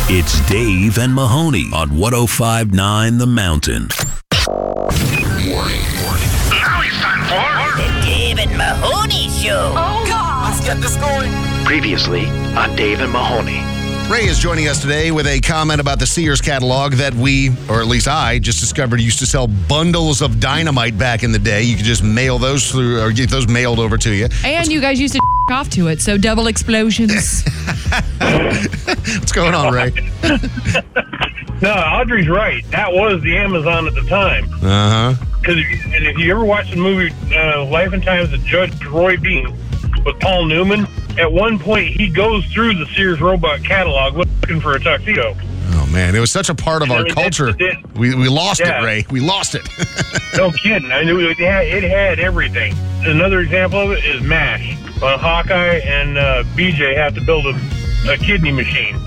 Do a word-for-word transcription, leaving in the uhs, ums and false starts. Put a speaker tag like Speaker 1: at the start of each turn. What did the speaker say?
Speaker 1: It's Dave and Mahoney on one oh five point nine The Mountain.
Speaker 2: Warning, warning. Now it's time for
Speaker 3: The Dave and Mahoney Show.
Speaker 4: Oh, God.
Speaker 2: Let's get this going.
Speaker 5: Previously on Dave and Mahoney.
Speaker 6: Ray is joining us today with a comment about the Sears catalog that we, or at least I, just discovered used to sell bundles of dynamite back in the day. You could just mail those through, or get those mailed over to you.
Speaker 4: And you guys used to off to it, so double explosions.
Speaker 6: What's going on, Ray?
Speaker 7: No, Audrey's right. That was the Amazon at the time.
Speaker 6: Uh-huh.
Speaker 7: Because and if you ever watched the movie uh, Life and Times of Judge Roy Bean with Paul Newman, at one point he goes through the Sears robot catalog looking for a tuxedo.
Speaker 6: Oh, man. It was such a part of
Speaker 7: I
Speaker 6: our
Speaker 7: mean,
Speaker 6: culture.
Speaker 7: it- it-
Speaker 6: We we lost
Speaker 7: Yeah.
Speaker 6: it, Ray. We lost it.
Speaker 7: No kidding. I knew it had, it had everything. Another example of it is MASH. When Hawkeye and uh, B J have to build a, a kidney machine.